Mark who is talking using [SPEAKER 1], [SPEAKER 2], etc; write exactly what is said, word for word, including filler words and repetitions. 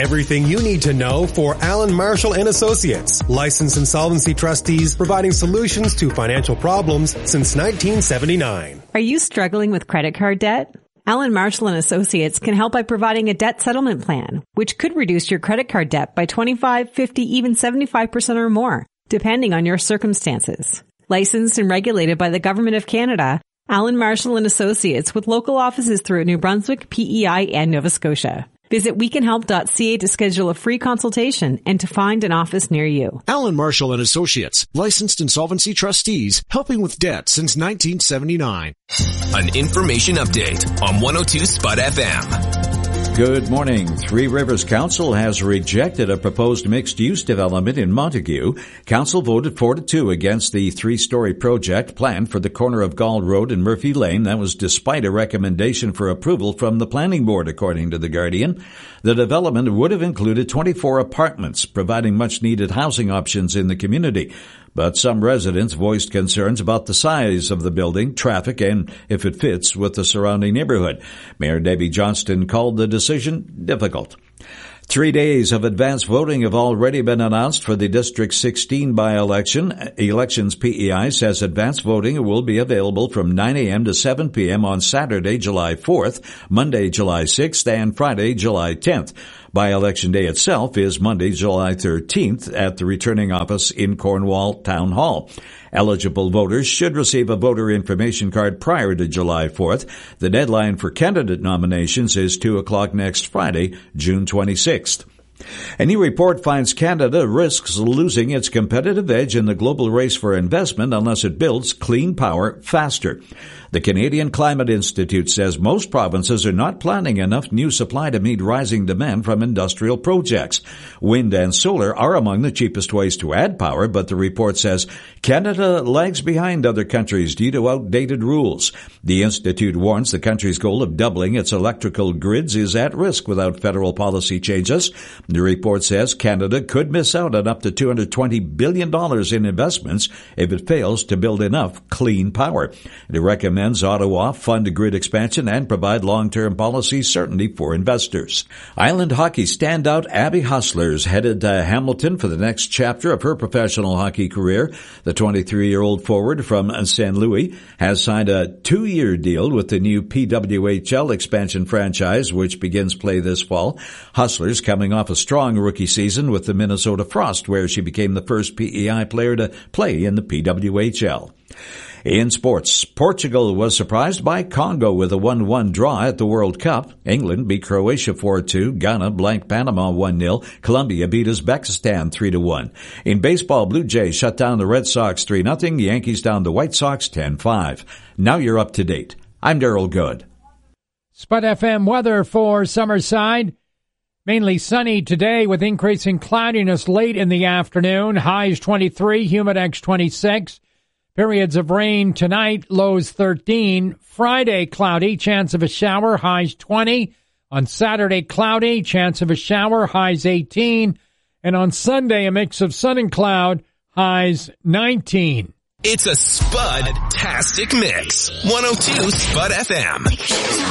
[SPEAKER 1] Everything you need to know for Allen Marshall and Associates, licensed insolvency trustees providing solutions to financial problems since nineteen seventy-nine.
[SPEAKER 2] Are you struggling with credit card debt? Allen Marshall and Associates can help by providing a debt settlement plan, which could reduce your credit card debt by twenty-five, fifty, even seventy-five percent or more, depending on your circumstances. Licensed and regulated by the Government of Canada, Allen Marshall and Associates with local offices throughout New Brunswick, P E I, and Nova Scotia. Visit we can help dot c a to schedule a free consultation and to find an office near you.
[SPEAKER 3] Allen Marshall and Associates, licensed insolvency trustees, helping with debt since nineteen seventy-nine.
[SPEAKER 4] An information update on one oh two Spud F M.
[SPEAKER 5] Good morning. Three Rivers Council has rejected a proposed mixed-use development in Montague. Council voted four to two against the three-story project planned for the corner of Gall Road and Murphy Lane. That was despite a recommendation for approval from the Planning Board, according to The Guardian. The development would have included twenty-four apartments, providing much-needed housing options in the community. But some residents voiced concerns about the size of the building, traffic, and if it fits with the surrounding neighborhood. Mayor Debbie Johnston called the decision difficult. Three days of advance voting have already been announced for the District sixteen by-election. Elections P E I says advance voting will be available from nine a.m. to seven p.m. on Saturday, July fourth, Monday, July sixth, and Friday, July tenth. By-election day itself is Monday, July thirteenth at the returning office in Cornwall Town Hall. Eligible voters should receive a voter information card prior to July fourth. The deadline for candidate nominations is two o'clock next Friday, June twenty-sixth. A new report finds Canada risks losing its competitive edge in the global race for investment unless it builds clean power faster. The Canadian Climate Institute says most provinces are not planning enough new supply to meet rising demand from industrial projects. Wind and solar are among the cheapest ways to add power, but the report says Canada lags behind other countries due to outdated rules. The institute warns the country's goal of doubling its electrical grids is at risk without federal policy changes. The report says Canada could miss out on up to two hundred twenty billion dollars in investments if it fails to build enough clean power. It recommends Ottawa fund grid expansion and provide long-term policy certainty for investors. Island hockey standout Abby Hustlers headed to Hamilton for the next chapter of her professional hockey career. The twenty-three-year-old forward from Saint Louis has signed a two-year deal with the new P W H L expansion franchise, which begins play this fall. Hustlers coming off a strong rookie season with the Minnesota Frost, where she became the first P E I player to play in the P W H L. In sports, Portugal was surprised by Congo with a one one draw at the World Cup. England beat Croatia four two. Ghana blanked Panama one nil. Colombia beat Uzbekistan three to one. In baseball, Blue Jays shut down the Red Sox three nothing. Yankees down the White Sox ten five. Now you're up to date. I'm Daryl Good.
[SPEAKER 6] Spud F M weather for Summerside. Mainly sunny today with increasing cloudiness late in the afternoon. Highs twenty-three, humidex twenty-six. Periods of rain tonight, lows thirteen. Friday, cloudy, chance of a shower, highs twenty. On Saturday, cloudy, chance of a shower, highs eighteen. And on Sunday, a mix of sun and cloud, highs nineteen.
[SPEAKER 4] It's a Spud-tastic mix. one oh two Spud F M.